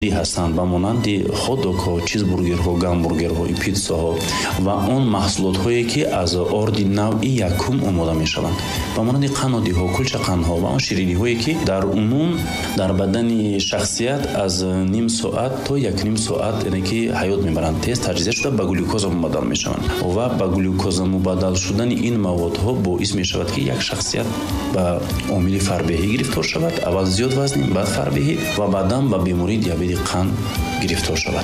هستند و مانند هات‌داگ‌ها، چیزبورگرها، گامبورگرها، پیتزاها و آن محصولات‌هایی که از آرد نوعی یکم آماده می‌شوند و مانند قنادی‌ها، کلچه قندها و آن شیرینی‌هایی که در عموم در بدن شخصیت از نیم ساعت تا یک نیم ساعت یعنی که حیات می‌برند، تیز تجزیه شده به گلوکوز مبدل می‌شوند و به گلوکوز مبدل شدن این موادها باعث می‌شود که یک شخصیت به عامل فربهی گرفتار شود، اول زیاد وزن، بعد فربهی و بعداً به بیماری دیابت قند گرفتار شود.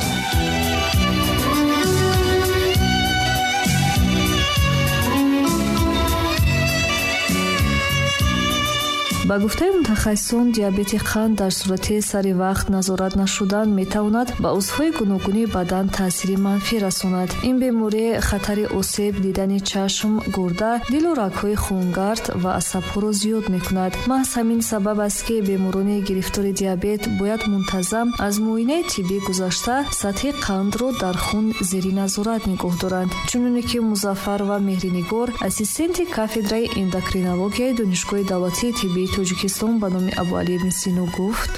با گفته متخصصان دیابت قند در صورت سری وقت نظارت نشدن میتواند به عضوهای گوناگون بدن تاثیر منفی رساند. این بیماری خطر آسیب دیدن چشم، گرده، دل و رگ‌های خونگرد و عصب‌ها را زیاد میکند. محض همین سبب است که بیماران گرفتار دیابت باید منتظم از معاینه طبی گذشته سطح قند را در خون زیر نظارت نگاه دارند. چنانه که مظفر و مهرنگار اسیستنت کافدرای اندوکرینولوژی دانشگاه دولتی طبی توجیکستان به نام ابوعلی ابن سینا گفت: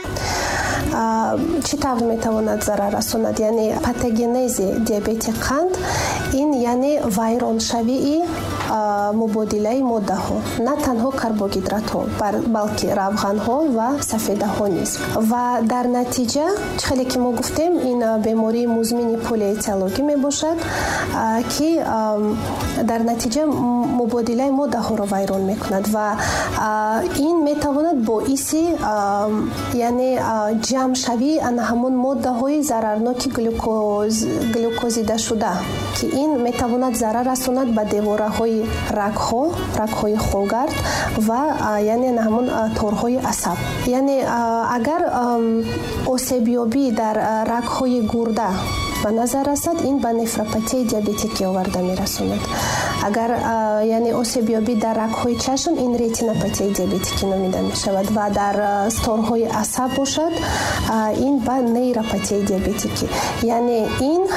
چه طور میتواند ضرر رساند؟ یعنی پاتوژنز دیابت قند این یعنی ویران شوی مبادله ماده ها، نه تنها کربوهیدرات ها بلکه روغن ها و سفیده ها نیز و در نتیجه خیلی که ما گفتیم این بیماری مزمن پلی‌اتیولوژی می باشد که در نتیجه مبادله ماده ها را ویران میکند و این میتواند باعث یعنی جمع شوی همون ماده های ضررناک گلوکوزیده شده که این میتواند ضرر رساند به دیواره های رگ های خونگرد و یعنی همون تارهای عصب. یعنی اگر آسیبیابی در رگ های گرده به نظر رسد این به نفروپاتی دیابتیکی آورده میرساند. اگر یعنی آسیبیابی در رگ‌های چشم این ریتینوپاتی دیابتیکی نامیده می شود و در استارهای عصب باشد این به نیروپاتی دیابتیکی. یعنی این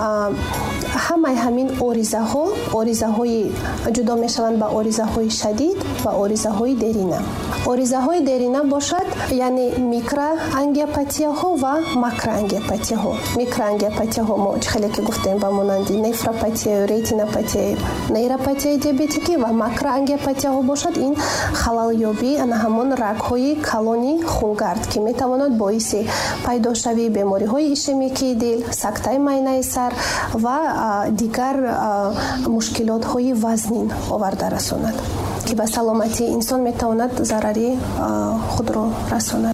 همین آریزه های جدا می شوند به آریزه های شدید و آریزه های درینه. آریزه های درینه باشد یعنی میکرو انگیوپاتی ها و ماکرو انگیوپاتی ها. میکرو انگیوپاتی ها ما خیلی که گفتیم با مانند نفروپاتی، ریتینوپاتی، نیروپاتی دیابتیکی و ماکرو انگیوپاتی ها باشد این خلل یابی همون رگ‌های کلونی خونگرد که میتواند باعث پیدا شوی بیماری های ایشمیکی دل، سکته معده سر و دیگر مشکلات های وزنین آورده رساند که به سلامتی انسان میتواند ضرری خود را رساند.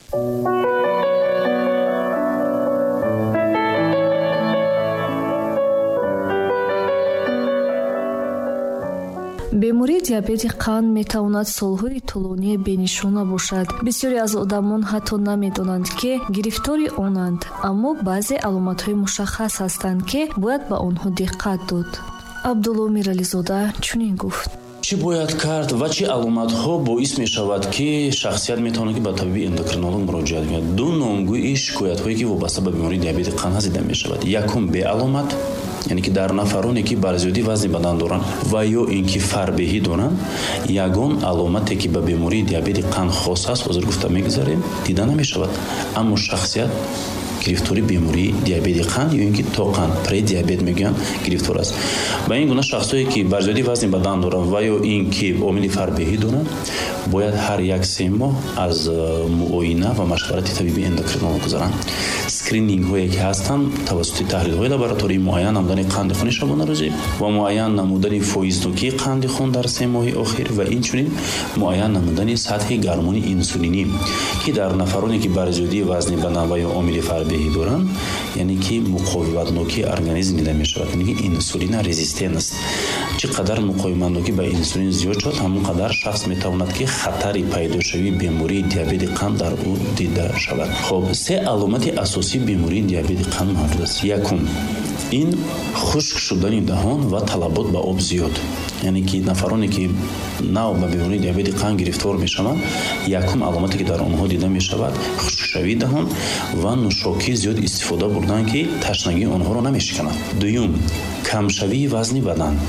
بیماری دیابت قند میتواند سالهای طولانی بینشانه باشد. بسیاری از آدمان حتی نمیدانند که گرفتاری آنند، اما بعضی علامت‌های مشخص هستند که باید به آنها دقت داد. عبدالله میرعلی‌زاده چنین گفت: چی باید کرد و چه علامت‌ها باعث می‌شود که شخصیت می‌تواند که به طبیب اندوکرینولوژ مراجعه کند؟ دو نامگوی شکایت‌هایی که وابسته به بیماری دیابت قند دیده می‌شود. یکم به علامت، یعنی که در نفرانی که بر زیادی وزن بدن دارند و یا اینکه فربهی دارند، یگان علامتی که به بیماری دیابت قند خاص است حاضر گفته می‌گذاریم دیده نمی‌شود، اما شخصیت گرفتاری بیماری دیابت قند یا اینکه تو قند پری دیابت میگن گرفتار است. و این گونه شخصایی که بر زیادی وزن بدن دارند و یا اینکه عامل فربهی دارند باید هر یک 3 ماه از معاینه و مشورت طبیب اندوکرینولوژ گذارند. اسکرینینگ هایی که هستند توسط تحلیل های لابراتوری معاینه نمودن قند خون شبانه روزی و معاینه نمودن فایزنوکی قند خون در 3 ماه اخیر و اینچنین معاینه نمودن سطح گرمون انسولینی که در نفرانی که بر زیادی وزن بدن و یا عامل فربهی دارند یعنی که مقاومت نوکی ارگانیسم دیده می شود، یعنی که انسولین رزिस्टنس چقدر مقاومت نوکی به انسولین زیاد شد همون قدر شخص می تواند که خطری پیدا شوی بیماری دیابت قند در او دیده شود. خب 3 علامت اساسی بیماری دیابت قند موجود است. یکم این خشک شدن دهان و طلبات به آب زیاد، یعنی که نفرانی که نو به بیماری دیابت قند گرفتار میشوند یکم علامتی که در آنها دیده می شود خشک شوی دهان و نوشاکی زیاد استفاده بردن که تشنگی آنها را نمیشکند. دوم کم شوی وزن بدن،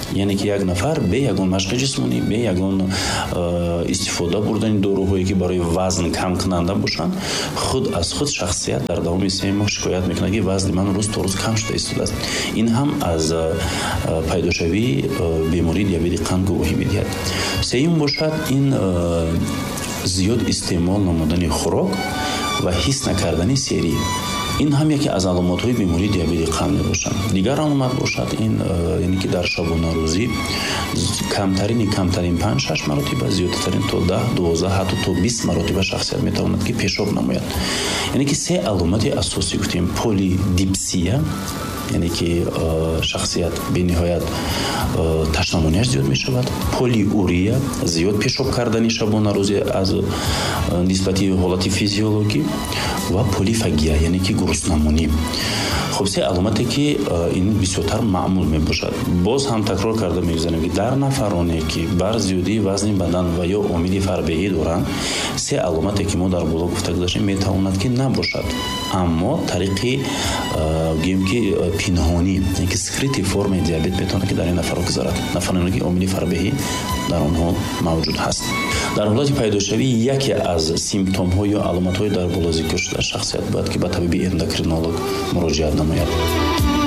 яъне ки як нафар бе ягон машқи ҷисмонӣ бе ягон истифода бурдани доруҳое ки барои вазн камкунанда бошанд худ аз худ шахсият дар давоми 3 моҳ шикоят мекунад ки вазни ман рӯз то рӯз кам шуда истодааст. ин ҳам аз пайдошавии бемории диабети қанд гувоҳӣ медиҳад. сеюм бошад ин зиёд истеъмол намудани хӯрок ва ҳис накардани серӣ. ин ҳам яке аз аломотҳои бемории диабети қанд мебошад. дигар аломат бошад ин яъне ки дар шабонарӯзӣ камтарин 5-6 маротиба, зиёдтарин то 10-12 ҳатто то 20 маротиба шахсият метавонад ки пешоб намояд. яъне ки се аломати асосӣ гуфтем: полидипсия, яъне ки шахсият бениҳоят ташнамонияш зиёд мешавад; полиурия, зиёд пешоб кардани шабонарӯзӣ аз нисбати ҳолати физиологӣ; ва полифагия, яъне ки гуруснамонӣ. خب سه علامتی که این بسیارتر معمول می باشد. باز هم تکرار کرده میگذاریم که در نفرانی که بر زیادی وزن بدن و یا امید فربهی دارند سه علامتی که ما در بالا گفته داشتیم میتواند که نباشد، اما طریقی گیم که پنهانی، یعنی سکریتی فرم دیابت میتونه که در این نفرها گذارد. نفرانی که امید فربهی در آنها موجود هست. در حالت پیداشوی یکی از سیمپتوم ها یا علامت های در بالا ذکر شده شخصیت باید که به طبیب اندوکرینولوژ مراجعه نماید.